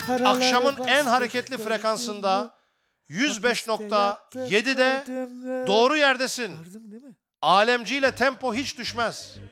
akşamın en hareketli frekansında 105.7'de doğru yerdesin. Alemciyle tempo hiç düşmez.